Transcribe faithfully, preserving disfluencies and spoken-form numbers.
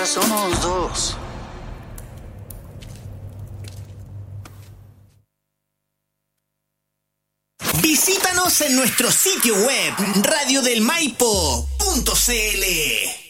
somos dos. Visítanos en nuestro sitio web radio del maipo punto c l.